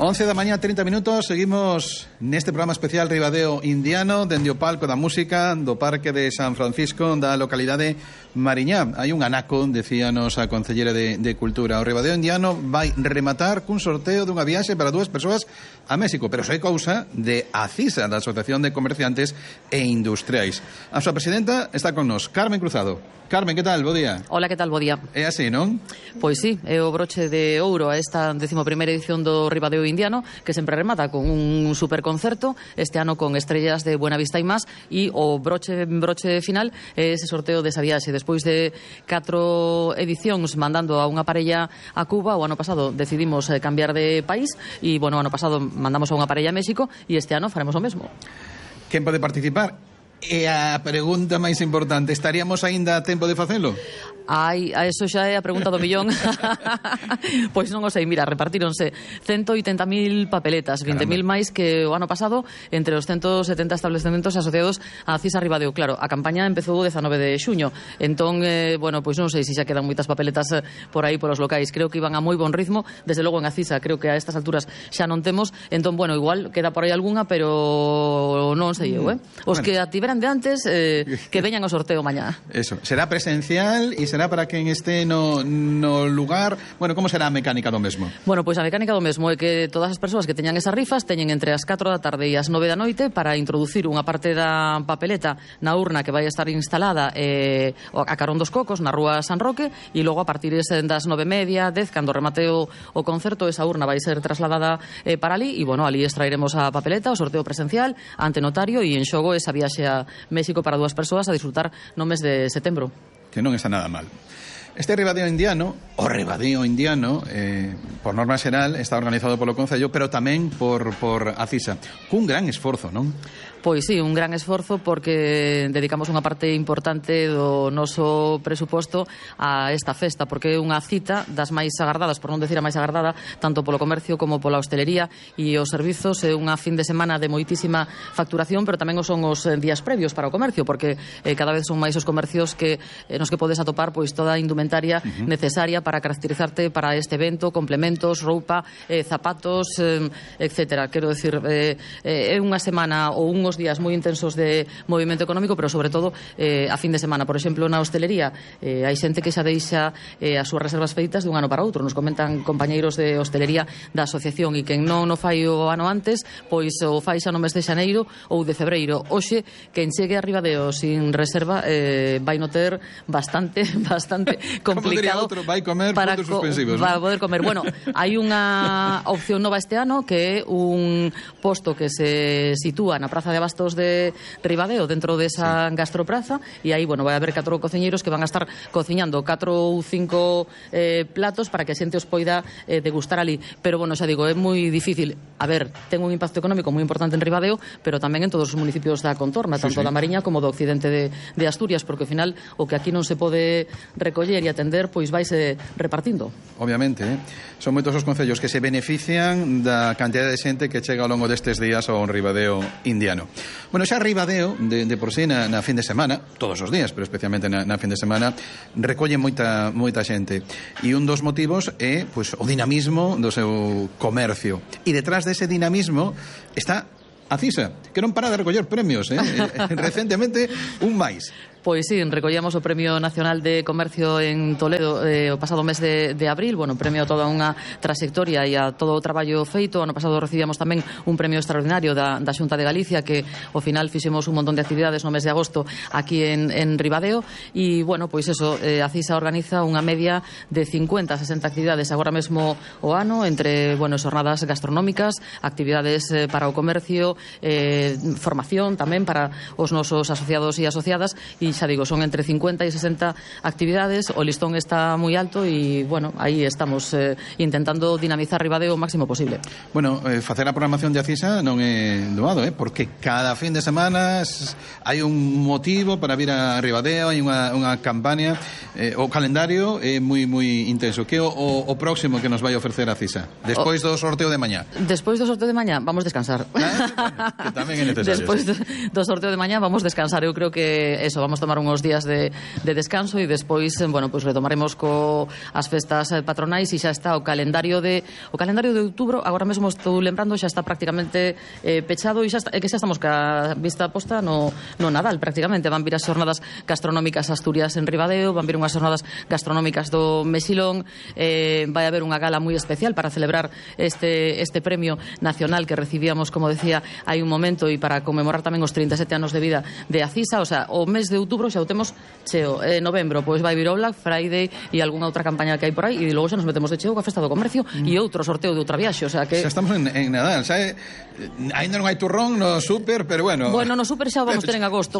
11 da mañá, 30 minutos. Seguimos neste programa especial Ribadeo Indiano, dende o palco da música do Parque de San Francisco, da localidade Mariñá. Hai un anaco, decíanos a Concellera de Cultura. O Ribadeo Indiano vai rematar cun sorteo dunha viaxe para 2 persoas a México, pero soy cousa de ACISA, da Asociación de Comerciantes e Industriais. A súa presidenta está con nos, Carmen Cruzado. Carmen, que tal? Bo día. Hola, que tal? Bo día. É así, non? Pois sí, é o broche de ouro a esta 11ª edición do Ribadeo Indiano, que sempre remata con un superconcerto, este ano con estrellas de Buenavista e más, e o broche final é ese sorteo desa viaxe. Despois de 4 edicións mandando a unha parella a Cuba, o ano pasado decidimos cambiar de país, e, bueno, o ano pasado mandamos a unha parella a México, e este ano faremos o mesmo. Quen pode participar? E a pregunta máis importante, estaríamos aínda a tempo de facelo? Ai, a eso xa é a pregunta do millón. Pois non o sei, mira, repartíronse 180.000 papeletas, 20.000 máis que o ano pasado entre os 170 establecementos asociados a CISA Ribadeo. Claro, a campaña empezou o 19 de xuño, entón, bueno, pois non sei se xa quedan moitas papeletas por aí polos locais. Creo que iban a moi bon ritmo, desde logo en a CISA creo que a estas alturas xa non temos, entón, bueno, igual queda por aí algunha, pero non sei eu, Os que a tiveran de antes, que veñan ao sorteo mañá. Eso, será presencial e será para quen este no lugar. Bueno, como será a mecánica do mesmo? Bueno, pois a mecánica do mesmo é que todas as persoas que teñan esas rifas teñen entre as 4 da tarde e as 9 da noite para introducir unha parte da papeleta na urna que vai estar instalada a carón dos Cocos, na rúa San Roque, e logo a partir das 9:30, 10, cando remate o concerto, esa urna vai ser trasladada para ali, e, bueno, ali extraeremos a papeleta, o sorteo presencial ante notario, e en xogo esa viaxe a México para 2 persoas a disfrutar no mes de setembro. Que non está nada mal. Este Ribadeo Indiano, o Ribadeo Indiano, por norma xeral, está organizado polo Concello, pero tamén por ACISA, cun gran esforzo, non? Pois sí, un gran esforzo, porque dedicamos unha parte importante do noso presuposto a esta festa, porque é unha cita das máis agardadas, por non decir a máis agardada, tanto polo comercio como pola hostelería e os servizos. É unha fin de semana de moitísima facturación, pero tamén son os días previos para o comercio, porque cada vez son máis os comercios que nos que podes atopar pois toda a indumentaria necesaria para caracterizarte para este evento, complementos, roupa, zapatos, etcétera. Quero decir, é unha semana ou unhos días moi intensos de movimento económico, pero sobre todo a fin de semana. Por exemplo, na hostelería hai xente que xa deixa as súas reservas feitas dun ano para outro. Nos comentan compañeiros de hostelería da asociación, e quen non o fai o ano antes, pois o fai xa no mes de xaneiro ou de febreiro. Hoxe, quen chegue a Ribadeo sin reserva vai no ter bastante complicado vai comer para puntos suspensivos, para poder comer. Bueno, hai unha opción nova este ano, que é un posto que se sitúa na Praza de Abastos de Ribadeo, dentro desa gastropraza, e aí, bueno, vai haber 4 cociñeiros que van a estar cociñando 4 ou 5 platos para que a xente os poida degustar ali. Pero, bueno, xa digo, é moi difícil. A ver, ten un impacto económico moi importante en Ribadeo, pero tamén en todos os municipios da contorna, tanto da Mariña como do occidente de Asturias, porque ao final o que aquí non se pode recoller e atender, pois vaise repartindo. Obviamente, son moitos os concellos que se benefician da cantidad de xente que chega ao longo destes días ao Ribadeo Indiano. Bueno, xa Ribadeo, de por sí, na fin de semana, todos os días, pero especialmente na fin de semana, recolle moita xente. E un dos motivos é, pois, o dinamismo do seu comercio. E detrás dese dinamismo está a CISA, que non para de recoller premios, recentemente un máis. Pois sí, recollamos o Premio Nacional de Comercio en Toledo o pasado mes de abril. Bueno, premio a toda unha trayectoria e a todo o traballo feito. Ano pasado recibíamos tamén un premio extraordinario da Xunta de Galicia, que ao final fixemos un montón de actividades no mes de agosto aquí en Ribadeo. E, bueno, pois eso, a CISA organiza unha media de 50 a 60 actividades agora mesmo o ano, entre, bueno, xornadas gastronómicas, actividades para o comercio, formación tamén para os nosos asociados e asociadas, e xa digo, son entre 50 e 60 actividades. O listón está moi alto e, bueno, aí estamos intentando dinamizar Ribadeo o máximo posible. Bueno, facer a programación de ACISA non é doado, porque cada fin de semana hai un motivo para vir a Ribadeo, hai unha campaña, o calendario é moi intenso. Que o próximo que nos vai ofrecer a CISA? Despois do sorteo de mañá. Despois do sorteo de mañá vamos descansar. Que tamén é necesario. Despois do sorteo de mañá vamos descansar. Eu creo que eso, vamos tomar uns días de descanso e despois, bueno, pois retomaremos as festas patronais e xa está o calendario de outubro, agora mesmo estou lembrando, xa está prácticamente pechado e que xa estamos ca vista posta no Nadal, prácticamente. Van vir as xornadas gastronómicas Asturias en Ribadeo, van vir unhas xornadas gastronómicas do Mexilón, vai haber unha gala moi especial para celebrar este premio nacional que recibíamos, como decía, hai un momento, e para conmemorar tamén os 37 anos de vida de Acisa. O sea, o mes de outubro xa o temos cheo. Novembro, pois vai vir o Black Friday e algunha outra campaña que hai por aí, e logo xa nos metemos de cheo coa festa do comercio e outro sorteo de outra viaxe, o sea que... Xa estamos en Nadal, xa ainda non hai turrón no súper, pero bueno... Bueno, no súper xa vamos ter en agosto.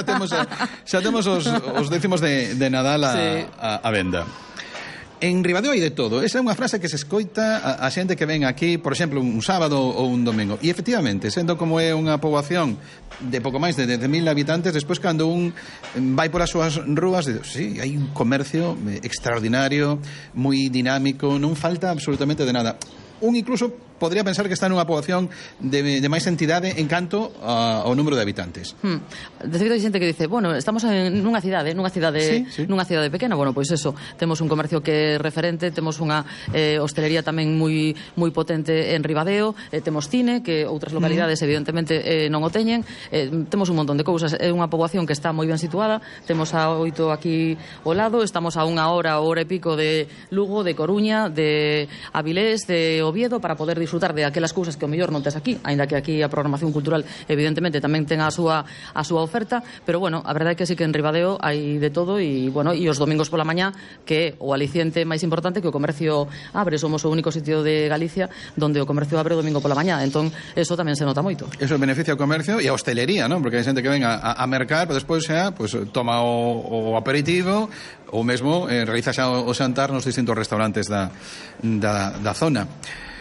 Xa temos os décimos de Nadal a venda. En Ribadeo hai de todo. Esa é unha frase que se escoita a xente que ven aquí, por exemplo, un sábado ou un domingo. E efectivamente, sendo como é unha poboación de pouco máis de 10.000 habitantes, despois cando un vai polas súas rúas, sí, hai un comercio extraordinario, moi dinámico, non falta absolutamente de nada. Un incluso podría pensar que está nunha poboación de máis entidade en canto ao número de habitantes. De feito, hai xente que dice, bueno, estamos nunha cidade pequena. Bueno, pois eso, temos un comercio que é referente, temos unha hostelería tamén moi potente en Ribadeo, temos cine, que outras localidades evidentemente non o teñen, temos un montón de cousas. É unha poboación que está moi ben situada, temos a 8 aquí ao lado, estamos a unha hora e pico de Lugo, de Coruña, de Avilés, de Oviedo, para poder disfrutar de aquelas cousas que o mellor non tes aquí, aínda que aquí a programación cultural evidentemente tamén ten a súa oferta, pero bueno, a verdade é que sí que en Ribadeo hai de todo, e bueno, e os domingos pola mañá, que é o aliciente máis importante, que o comercio abre. Somos o único sitio de Galicia donde o comercio abre o domingo pola mañá, entón eso tamén se nota moito. Eso beneficia o comercio e a hostelería, non? Porque hai xente que ven a mercar, pero despois xa pues, toma o aperitivo ou mesmo realiza xa o xantar nos distintos restaurantes da zona.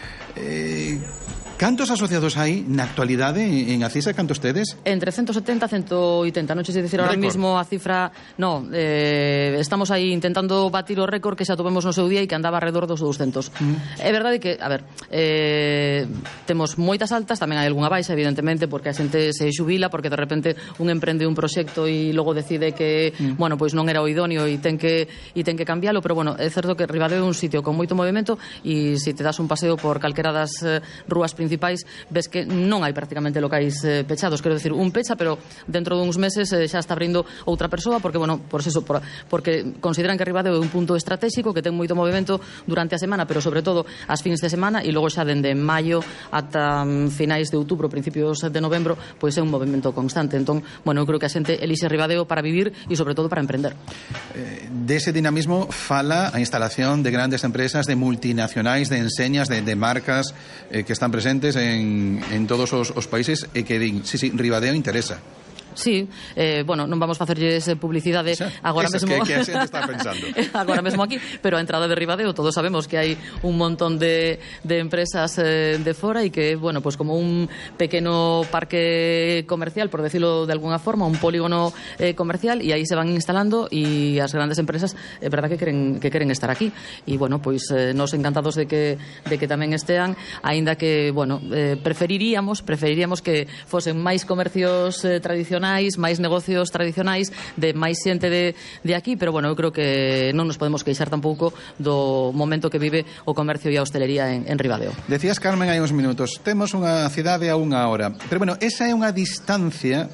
Cantos asociados hai na actualidade en Acisa? Cantos tedes? Entre 170 e 180. Non sei se dicir ahora mismo a cifra. No, estamos aí intentando batir o récord que xa tuvemos no seu día e que andaba alrededor dos 200. É verdade que, a ver, temos moitas altas, tamén hai algunha baixa, evidentemente, porque a xente se xubila, porque de repente un emprende un proxecto e logo decide que, bueno, pois non era o idóneo e ten que cambialo, pero bueno, é certo que Ribadeo é un sitio con moito movimento, e se te das un paseo por calquera das rúas principais, ves que non hai prácticamente locais pechados. Quero decir, un pecha, pero dentro duns meses xa está abrindo outra persoa, porque, bueno, porque consideran que Ribadeo é un punto estratégico que ten moito movimento durante a semana, pero sobre todo as fins de semana, e logo xa dende maio ata finais de outubro, principios de novembro, pois é un movimento constante. Entón, bueno, eu creo que a xente elixe Ribadeo para vivir e sobre todo para emprender. Dese dinamismo fala a instalación de grandes empresas, de multinacionais, de enseñas, de marcas que están presentes en todos os países e que din, sí, Ribadeo interesa. Sí, bueno, non vamos facerlles publicidade agora mesmo. Que a xente está pensando. Agora mesmo aquí, pero a entrada de Ribadeo todos sabemos que hai un montón de empresas de fora e que, bueno, pues como un pequeno parque comercial, por decirlo de alguna forma, un polígono comercial, e aí se van instalando, e as grandes empresas é verdad que queren estar aquí, e bueno, pois nos encantados de que tamén estean, aínda que, bueno, preferiríamos que fosen máis comercios tradicionais, máis negocios tradicionais, de máis xente de aquí, pero bueno, eu creo que non nos podemos queixar tampouco do momento que vive o comercio e a hostelería en Ribadeo. Decías, Carmen, hai uns minutos, temos unha cidade a unha hora, pero bueno, esa é unha distancia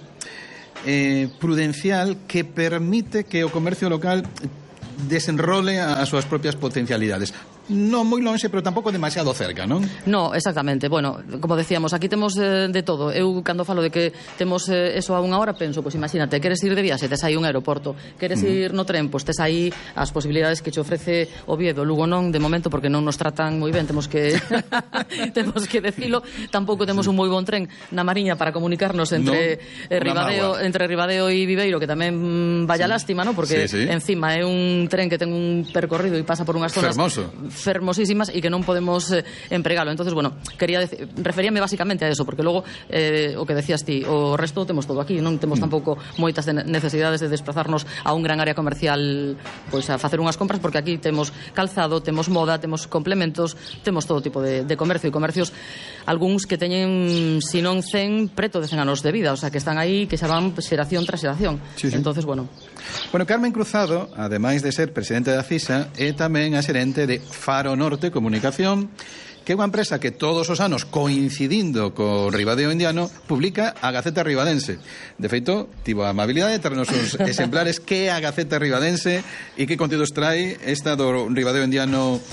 prudencial que permite que o comercio local desenrole as súas propias potencialidades. Non moi lonxe, pero tampouco demasiado cerca, non? No, exactamente. Bueno, como decíamos, aquí temos de todo. Eu, cando falo de que temos eso a unha hora, penso, pois imagínate, queres ir de viaxe, tes aí un aeroporto. Queres ir no tren, pois tes aí as posibilidades que che ofrece Oviedo. Lugo non, de momento, porque non nos tratan moi ben, temos que decilo. Tampouco temos un moi bon tren na Mariña para comunicarnos entre Ribadeo e Viveiro, que tamén vaya lástima, non? Porque encima é un tren que ten un percorrido e pasa por unhas zonas fermosísimas e que non podemos empregalo. Entonces, bueno, referíame basicamente a eso, porque logo o que decías ti, o resto temos todo aquí, non temos tampouco moitas necesidades de desplazarnos a un gran área comercial pois a facer unhas compras, porque aquí temos calzado, temos moda, temos complementos, temos todo tipo de comercio, e comercios algúns que teñen, se non 100, preto de 100 anos de vida, o sea, que están aí, que xa van xeración tras xeración. Sí, sí. Entonces, bueno, Carmen Cruzado, ademais de ser presidente da FISA, é tamén a xerente de Faro Norte Comunicación, que é unha empresa que todos os anos, coincidindo co Ribadeo Indiano, publica a Gaceta Ribadense. De feito, tivo a amabilidade de traernos os exemplares que é a Gaceta Ribadense e que contidos trae esta do Ribadeo Indiano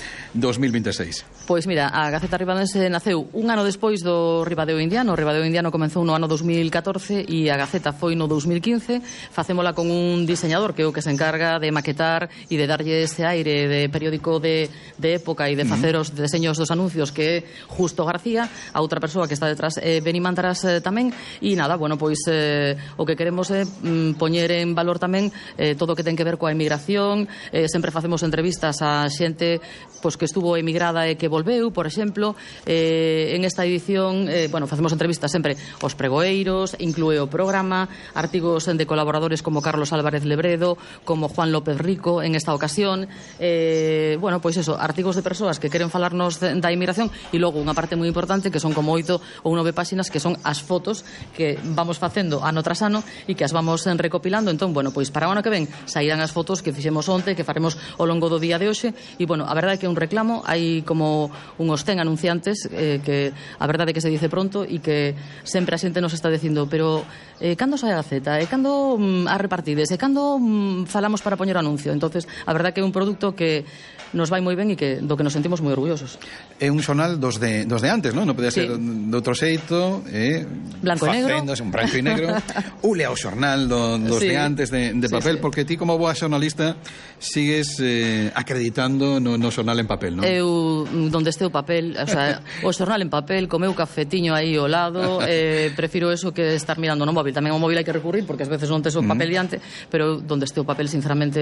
2026. Pois mira, a Gaceta Ribadense naceu un ano despois do Ribadeo Indiano. O Ribadeo Indiano comezou no ano 2014 e a Gaceta foi no 2015. Facémola con un diseñador que é o que se encarga de maquetar e de darlle ese aire de periódico de época e de facer os deseños dos anuncios, que é Justo García. A outra persoa que está detrás é Beni Mantaras tamén. E nada, bueno, pois o que queremos é poñer en valor tamén todo o que ten que ver coa emigración. Sempre facemos entrevistas a xente pois que estuvo emigrada e que volveu, por exemplo. En esta edición, bueno, facemos entrevistas sempre aos pregoeiros, inclúe o programa, artigos de colaboradores como Carlos Álvarez Lebredo, como Juan López Rico en esta ocasión. Bueno, pois eso, artigos de persoas que queren falarnos da emigración, e logo unha parte moi importante que son como 8 ou 9 páxinas que son as fotos que vamos facendo ano tras ano e que as vamos recopilando. Entón, bueno, pois para o ano que ven sairán as fotos que fixemos onte, que faremos ao longo do día de hoxe. E bueno, a verdade é que é un reclamo, hai como unhos 100 anunciantes que a verdade é que se dice pronto e que sempre a xente nos está dicindo, pero cando sai a Gaceta? E cando a repartides? E cando falamos para poñer o anuncio? Entonces, a verdade é que é un produto que nos vai moi ben e que do que nos sentimos moi orgullosos. É un xornal dos de antes, non? Non podía ser de outro xeito, blanco e negro. Un branco e negro. Ule ao xornal dos de antes de papel, porque ti como boa xornalista sigues acreditando no xornal en papel, non? Eu, donde este o papel, o sea, o xornal en papel, co meu cafetiño aí ao lado, prefiro eso que estar mirando no móvil. Tamén o móvil hai que recurrir, porque ás veces non tes o papel diante, pero donde este o papel, sinceramente,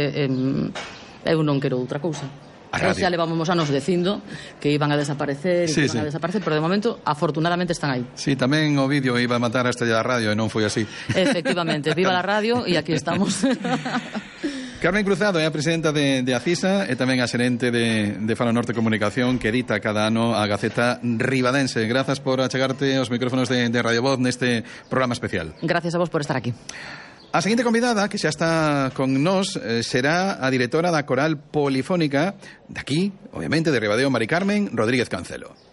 eu non quero outra cousa. Xa levamos anos dicindo que iban a desaparecer a desaparecer, pero de momento afortunadamente están aí. Sí, tamén o vídeo iba a matar a estrella da radio e non foi así. Efectivamente, viva la radio e aquí estamos. Carmen Cruzado é a presidenta de ACISA e tamén a xerente de Faro Norte Comunicación, que edita cada ano a Gaceta Ribadense. Grazas por achegarte aos micrófonos de Radio Voz neste programa especial. Gracias a vos por estar aquí. A seguinte convidada, que xa está con nós, será a directora da Coral Polifónica, daqui, obviamente, de Ribadeo, Mari Carmen Rodríguez Cancelo.